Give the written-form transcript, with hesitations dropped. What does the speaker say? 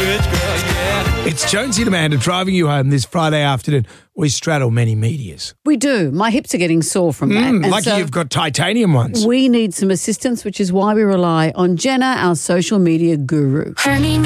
rich girl, yeah. It's Jonesy and Amanda driving you home this Friday afternoon. We straddle many medias. We do. My hips are getting sore from that. And Lucky so you've got titanium ones. we need some assistance, which is why we rely on Jenna, our social media guru.